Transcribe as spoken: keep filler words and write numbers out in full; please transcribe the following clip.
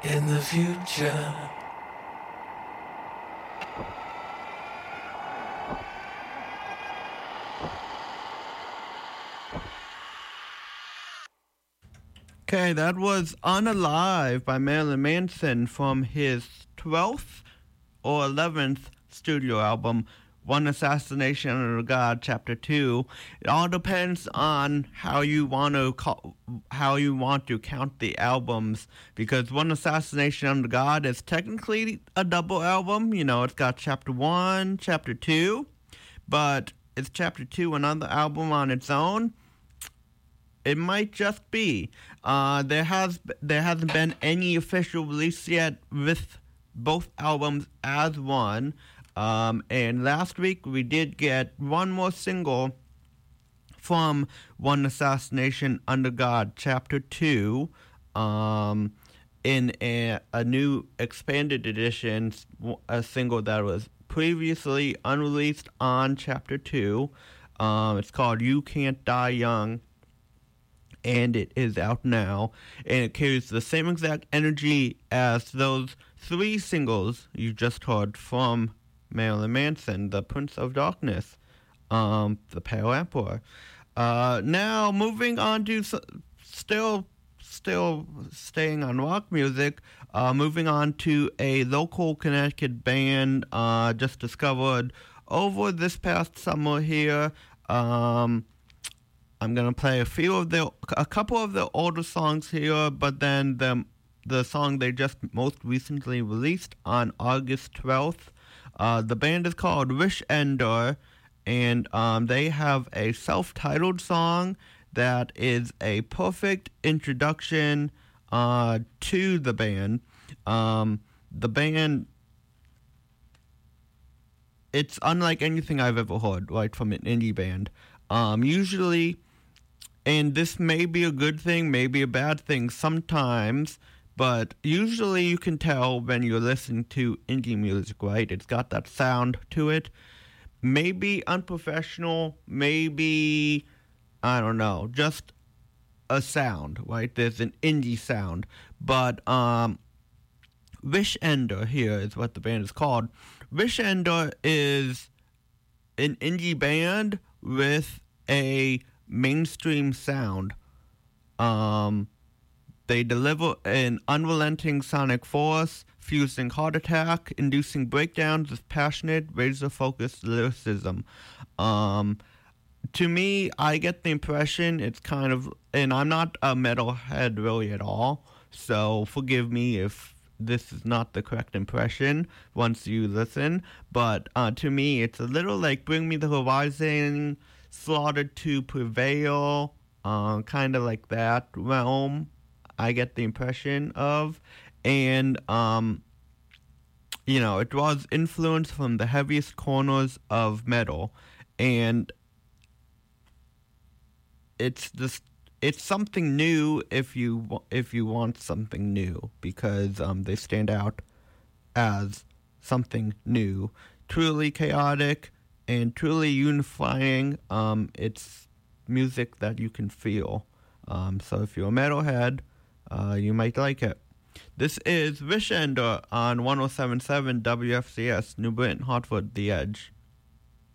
in the future. Okay, that was Unalive by Marilyn Manson from his twelfth or eleventh studio album, One Assassination Under God, Chapter two. It all depends on how you want to call, how you want to count the albums, because One Assassination Under God is technically a double album. You know, it's got Chapter one, Chapter two, but is Chapter two another album on its own? It might just be. Uh, there has there hasn't been any official release yet with both albums as one. Um, and last week we did get one more single from One Assassination Under God, Chapter two, um, in a, a new expanded edition, a single that was previously unreleased on Chapter two. Um, it's called You Can't Die Young, and it is out now, and it carries the same exact energy as those three singles you just heard from Marilyn Manson, the Prince of Darkness, um, the Pale Emperor. Uh, now, moving on to s- still, still staying on rock music, uh, moving on to a local Connecticut band uh, just discovered over this past summer here. Um, I'm gonna play a few of the, a couple of the older songs here, but then the the song they just most recently released on August twelfth. Uh, the band is called Wish Ender, and um, they have a self-titled song that is a perfect introduction uh, to the band. Um, the band, it's unlike anything I've ever heard, right, from an indie band. Um, usually, and this may be a good thing, maybe a bad thing sometimes, but usually you can tell when you're listening to indie music, right? It's got that sound to it. Maybe unprofessional, maybe, I don't know, just a sound, right? There's an indie sound. But um, Wish Ender here is what the band is called. Wish Ender is an indie band with a mainstream sound. Um, they deliver an unrelenting sonic force, fusing heart attack, inducing breakdowns with passionate, razor-focused lyricism. Um, to me, I get the impression it's kind of, and I'm not a metalhead really at all, so forgive me if this is not the correct impression once you listen, but uh, to me, it's a little like Bring Me the Horizon, Slaughtered to Prevail, uh, kind of like that realm, I get the impression of. And, um, you know, it draws influence from the heaviest corners of metal. And it's just, it's something new if you if you want something new, because um, they stand out as something new. Truly chaotic and truly unifying. Um, it's music that you can feel. Um, so if you're a metalhead, uh, you might like it. This is Wish Ender on one oh seven point seven W F C S, New Britain, Hartford, The Edge.